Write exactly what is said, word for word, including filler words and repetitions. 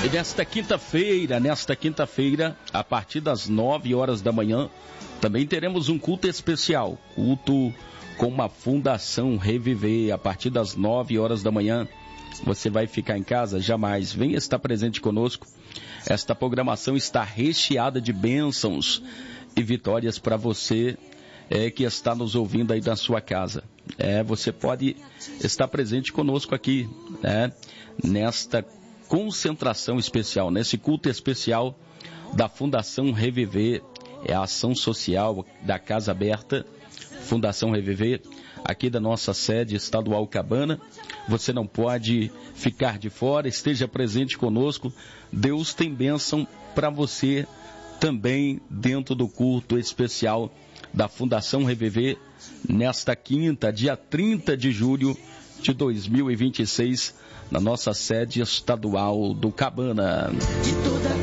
E nesta quinta-feira, nesta quinta-feira, a partir das nove horas da manhã, também teremos um culto especial, culto com uma Fundação Reviver, a partir das nove horas da manhã. Você vai ficar em casa? Jamais. Venha estar presente conosco. Esta programação está recheada de bênçãos e vitórias para você é, que está nos ouvindo aí da sua casa. É, você pode estar presente conosco aqui, né, nesta concentração especial, nesse culto especial da Fundação Reviver. É a ação social da Casa Aberta, Fundação Reviver, aqui da nossa sede estadual Cabana. Você não pode ficar de fora, esteja presente conosco. Deus tem bênção para você também dentro do culto especial da Fundação Reviver, nesta quinta, dia trinta de julho de dois mil e vinte e seis, na nossa sede estadual do Cabana.